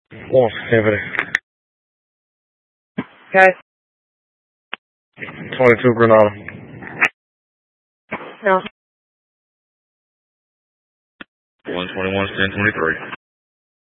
Lost activity. Okay. 22 Granada. No. 121, 1023.